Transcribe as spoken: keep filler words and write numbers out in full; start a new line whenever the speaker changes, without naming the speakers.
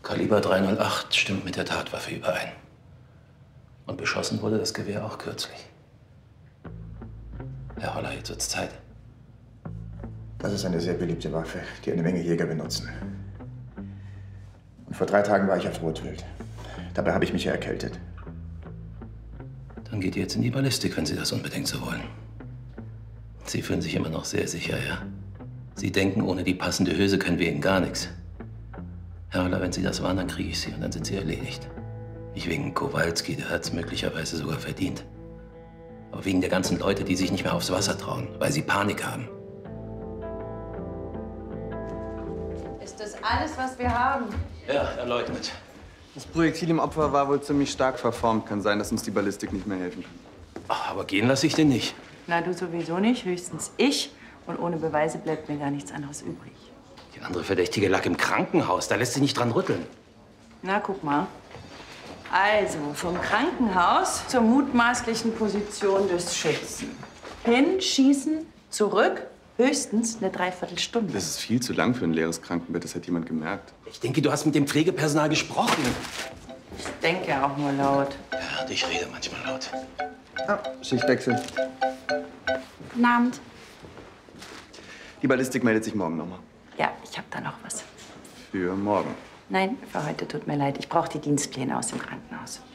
Kaliber dreihundertacht stimmt mit der Tatwaffe überein. Und beschossen wurde das Gewehr auch kürzlich. Herr Holler, jetzt wird's Zeit.
Das ist eine sehr beliebte Waffe, die eine Menge Jäger benutzen. Und vor drei Tagen war ich auf Rotwild. Dabei habe ich mich ja erkältet.
Dann geht ihr jetzt in die Ballistik, wenn Sie das unbedingt so wollen. Sie fühlen sich immer noch sehr sicher, ja? Sie denken, ohne die passende Hülse können wir Ihnen gar nichts. Herr Holler, wenn Sie das waren, dann kriege ich Sie und dann sind Sie erledigt. Nicht wegen Kowalski, der hat es möglicherweise sogar verdient. Aber wegen der ganzen Leute, die sich nicht mehr aufs Wasser trauen, weil sie Panik haben.
Ist das alles, was wir haben?
Ja, Herr Leutnant.
Das Projektil im Opfer war wohl ziemlich stark verformt. Kann sein, dass uns die Ballistik nicht mehr helfen kann.
Ach, aber gehen lasse ich den nicht.
Na, du sowieso nicht, höchstens ich. Und ohne Beweise bleibt mir gar nichts anderes übrig.
Die andere Verdächtige lag im Krankenhaus. Da lässt sich nicht dran rütteln.
Na, guck mal. Also, vom Krankenhaus zur mutmaßlichen Position des Schützen. Hinschießen, zurück, höchstens eine Dreiviertelstunde.
Das ist viel zu lang für ein leeres Krankenbett. Das hat jemand gemerkt.
Ich denke, du hast mit dem Pflegepersonal gesprochen.
Ich denke auch nur laut.
Ja, und ich rede manchmal laut.
Ah, Schichtwechsel.
Guten Abend.
Die Ballistik meldet sich morgen nochmal.
Ja, ich habe da noch was.
Für morgen.
Nein, für heute tut mir leid. Ich brauche die Dienstpläne aus dem Krankenhaus.